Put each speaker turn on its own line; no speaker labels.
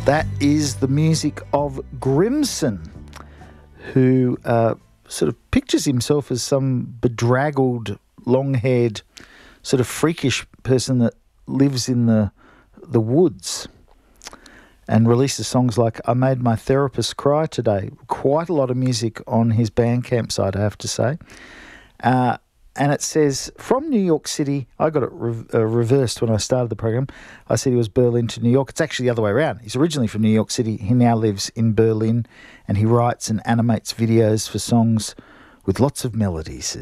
That is the music of Grimson, who sort of pictures himself as some bedraggled, long-haired, sort of freakish person that lives in the woods and releases songs like I Made My Therapist Cry Today. Quite a lot of music on his Bandcamp site, I have to say. And it says, from New York City, I got it reversed when I started the program. I said he was Berlin to New York. It's actually the other way around. He's originally from New York City. He now lives in Berlin, and he writes and animates videos for songs with lots of melodies.